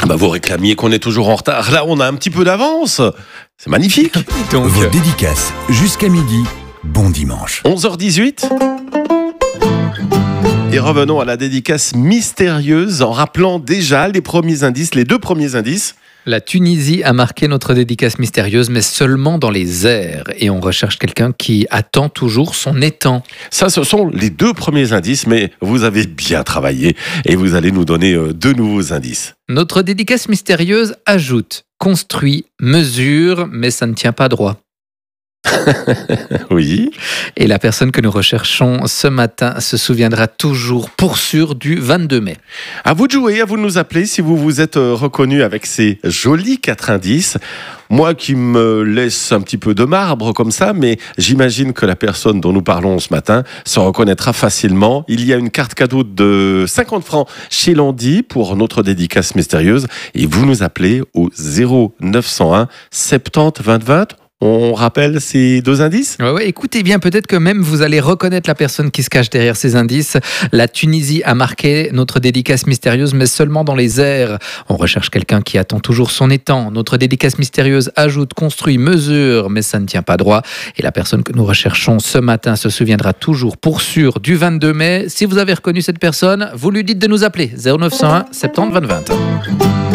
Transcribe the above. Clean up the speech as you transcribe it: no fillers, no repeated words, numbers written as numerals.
Vous réclamiez qu'on est toujours en retard. Là, on a un petit peu d'avance. C'est magnifique. Donc, Vos dédicaces jusqu'à midi. Bon dimanche. 11h18. Et revenons à la dédicace mystérieuse en rappelant déjà les premiers indices, les deux premiers indices. la Tunisie a marqué notre dédicace mystérieuse, mais seulement dans les airs. Et on recherche quelqu'un qui attend toujours son étang. Ça, ce sont les deux premiers indices, mais vous avez bien travaillé et vous allez nous donner deux nouveaux indices. Notre dédicace mystérieuse ajoute construit, mesure, mais ça ne tient pas droit. Oui. Et la personne que nous recherchons ce matin se souviendra toujours pour sûr du 22 mai. À vous de jouer, à vous de nous appeler si vous vous êtes reconnu avec ces jolis 4 indices. Moi qui me laisse un petit peu de marbre comme ça, mais j'imagine que la personne dont nous parlons ce matin se reconnaîtra facilement. Il y a une carte cadeau de 50 francs chez Landy pour notre dédicace mystérieuse. Et vous nous appelez au 0901 70 20 20. On rappelle ces deux indices ? Ouais, écoutez bien, peut-être que même vous allez reconnaître la personne qui se cache derrière ces indices. La Tunisie a marqué notre dédicace mystérieuse, mais seulement dans les airs. On recherche quelqu'un qui attend toujours son étang. Notre dédicace mystérieuse ajoute, construit, mesure, mais ça ne tient pas droit. Et la personne que nous recherchons ce matin se souviendra toujours pour sûr du 22 mai. Si vous avez reconnu cette personne, vous lui dites de nous appeler 0901 70 20 20.